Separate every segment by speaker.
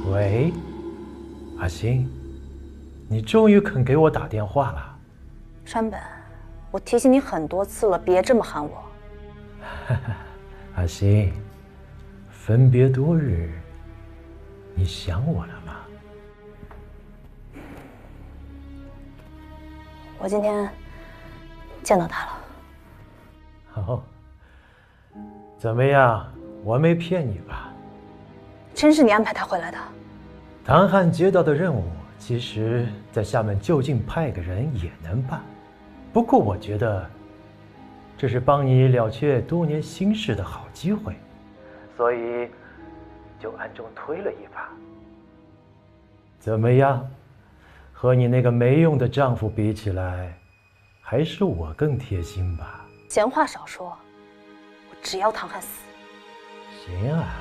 Speaker 1: 喂，阿星，你终于肯给我打电话了。
Speaker 2: 山本，我提醒你很多次了，别这么喊我。
Speaker 1: 阿星，分别多日，你想我了吗？
Speaker 2: 我今天见到他了。
Speaker 1: 哦，怎么样？我没骗你吧？
Speaker 2: 真是你安排他回来的？
Speaker 1: 唐汉接到的任务，其实在厦门就近派个人也能办。不过我觉得，这是帮你了却多年心事的好机会，所以就暗中推了一把。怎么样？和你那个没用的丈夫比起来，还是我更贴心吧？
Speaker 2: 闲话少说，我只要唐汉死。
Speaker 1: 行啊，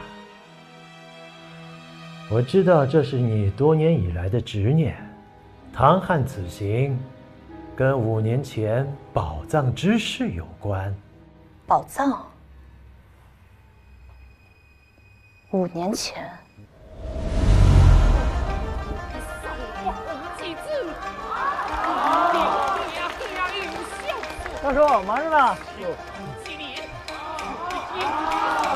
Speaker 1: 我知道这是你多年以来的执念。唐汉此行，跟5年前宝藏之事有关。
Speaker 2: 宝藏？5年前。
Speaker 3: 大叔，忙着呢。